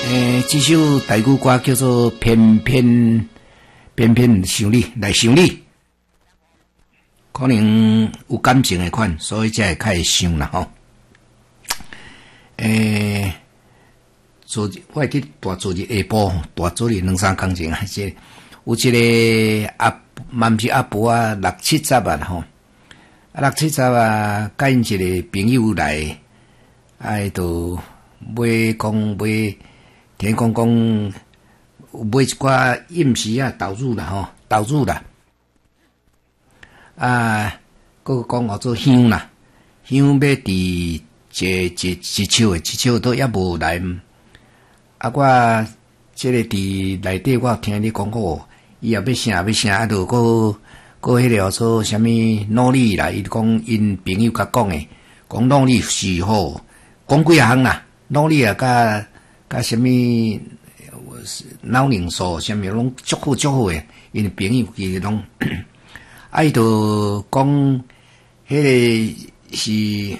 这首台语歌叫做偏偏想你来想你，可能有感情的款，所以才会开始想啦吼。我会记大昨日下晡，大昨日2-3工前啊，这有一个嘛毋是阿婆啊，60-70啊吼，60-70啊，甲因一个朋友来，就买听讲买一寡饮食啊，豆乳啦，佮讲做香啦，香要伫一手都也无来。我这个伫内底，我听你讲过，伊也要啥，就佮迄个做啥物努力啦，伊讲因朋友甲讲诶，讲努力是好，讲几项啦，努力啊，甲啥物脑凝素，啥物拢足好诶，因朋友伊拢，伊就讲迄个是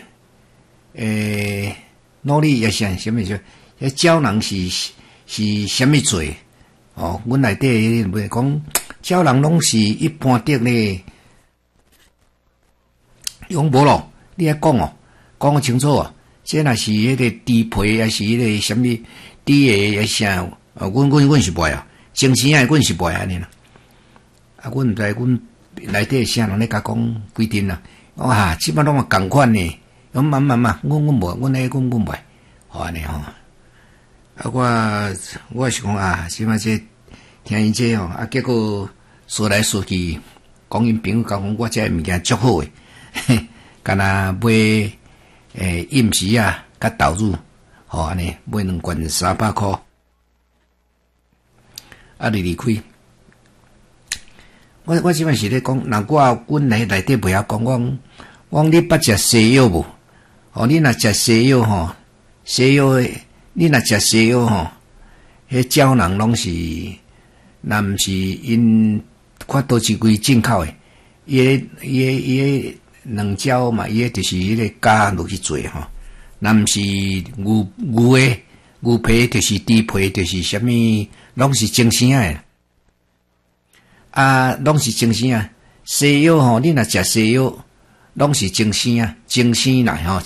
努力也是啥物说。鸟人是啥物做？哦，阮内底袂讲，鸟人拢是一般的咧，用无咯？你爱讲哦，讲清楚哦。这若是迄个猪皮，还是迄个啥物猪的，还是啥？阮是袂啊，精神啊，阮是袂安尼啦。阮毋知阮内底啥人咧甲讲规定啦。哇，即摆拢啊共款呢。慢，阮无，阮袂，好安尼吼。我是讲即摆这听因这吼，结果说来说去，讲因朋友讲我这物件足好诶，干那买饮食啊，甲豆乳，吼安尼买2罐300块，离开。我即摆是咧讲，若阮内底袂晓讲，我你捌食西药无？哦，你若食西药吼，你若食西药吼，迄鸟人拢是，若毋是因看倒一规进口诶，伊个两鸟嘛，伊个就是迄个加落去做吼。若毋是牛皮，就是猪皮，就是啥物，拢是精生诶。拢是精生啊。西药吼，你若食西药，拢是精生啦吼。